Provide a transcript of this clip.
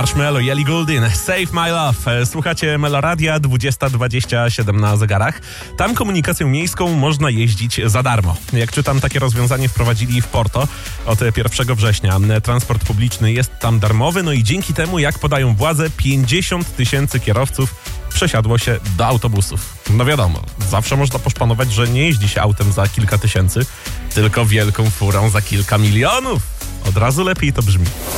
Marshmello i Ellie Goulding, Save My Love. Słuchacie Meloradia, 20:27 na zegarach. Tam komunikacją miejską można jeździć za darmo. Jak czytam, takie rozwiązanie wprowadzili w Porto od 1 września. Transport publiczny jest tam darmowy, no i dzięki temu, jak podają władze, 50 000 kierowców przesiadło się do autobusów. No wiadomo, zawsze można poszpanować, że nie jeździ się autem za kilka tysięcy, tylko wielką furą za kilka milionów. Od razu lepiej to brzmi.